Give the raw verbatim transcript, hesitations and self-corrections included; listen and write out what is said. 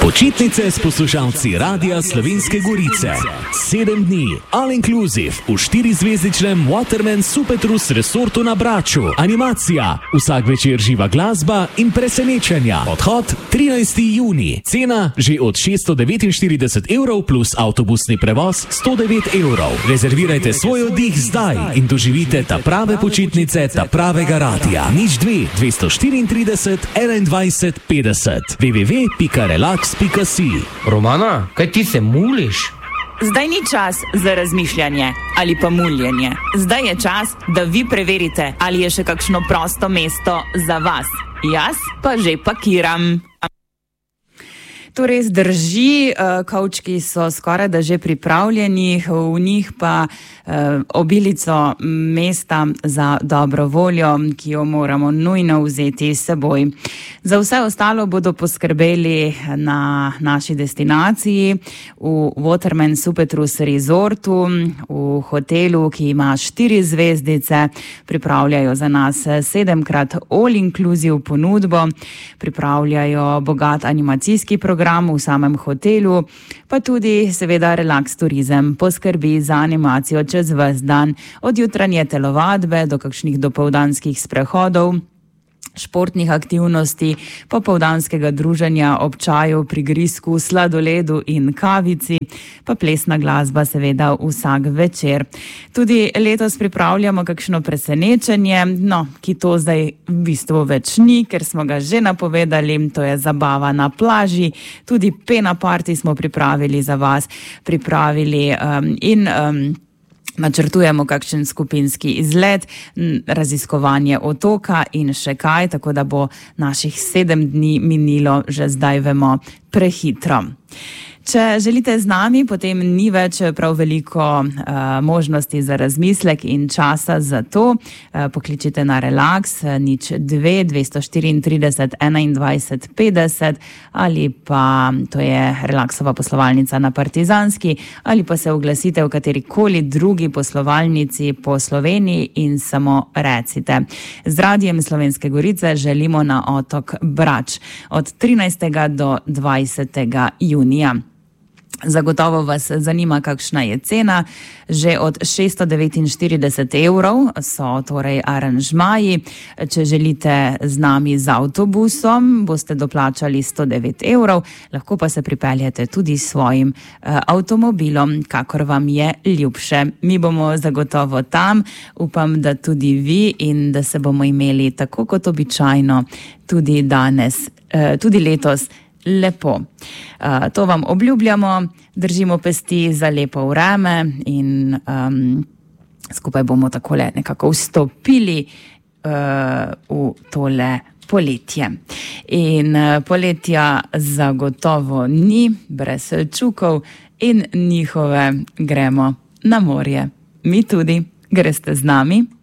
Počitnice s poslušalci Radia Slovenske Gorice. Sedem dni, all inclusive, v štirizvezdičnem Waterman Supertrus resortu na Braču. Animacija, vsak večer živa glasba in presenečenja. Odhod trinajstega junija. Cena že od šeststo devetinštirideset evrov plus avtobusni prevoz sto devet evrov. Rezervirajte svoj oddih zdaj in doživite ta prave počitnice, ta pravega radia. Nič dve, dvesto štiriintrideset, enaindvajset, petdeset. w w w pika relax pika si. Romana, kaj ti se muliš? Zdaj ni čas za razmišljanje ali pa muljenje. Zdaj je čas, da vi preverite, ali je še kakšno prosto mesto za vas. Jaz pa že pakiram. To res drži, kovčki so skoraj da že pripravljeni, v njih pa obilico mesta za dobro voljo, ki jo moramo nujno vzeti s seboj. Za vse ostalo bodo poskrbeli na naši destinaciji v Waterman Supertrus resortu, v hotelu, ki ima štiri zvezdice, pripravljajo za nas sedemkrat all inclusive ponudbo, pripravljajo bogat animacijski program v samem hotelu, pa tudi seveda relax turizem poskrbi za animacijo čez ves dan, od jutranje telovadbe do kakšnih dopoldanskih sprehodov, športnih aktivnosti, popoldanskega druženja ob čaju, prigrizku, sladoledu in kavici, pa plesna glasba seveda vsak večer. Tudi letos pripravljamo kakšno presenečenje, no, ki to zdaj v bistvu več ni, ker smo ga že napovedali, to je zabava na plaži, tudi pena party smo pripravili za vas, pripravili um, in um, načrtujemo kakšen skupinski izlet, raziskovanje otoka in še kaj, tako da bo naših sedem dni minilo, že zdaj vemo, prehitro. Če želite z nami, potem ni več prav veliko uh, možnosti za razmislek in časa za to. Uh, pokličite na relax, nič dve, dvesto štiriintrideset, enaindvajset, petdeset ali pa to je relaksova poslovalnica na Partizanski ali pa se oglasite v katerikoli drugi poslovalnici po Sloveniji in samo recite: z Radijem Slovenske Gorice želimo na otok Brač od trinajstega do dvajsetega junija. Zagotovo vas zanima, kakšna je cena. Že od šeststo devetinštirideset evrov so torej aranžmaji. Če želite z nami z avtobusom, boste doplačali sto devet evrov, lahko pa se pripeljete tudi s svojim uh, avtomobilom, kakor vam je ljubše. Mi bomo zagotovo tam, upam, da tudi vi in da se bomo imeli tako kot običajno tudi danes, uh, tudi letos lepo. Uh, to vam obljubljamo, držimo pesti za lepo vreme in um, skupaj bomo takole nekako vstopili uh, v tole poletje. In uh, poletja zagotovo ni brez čukov in njihove gremo na morje. Mi tudi. Greste z nami?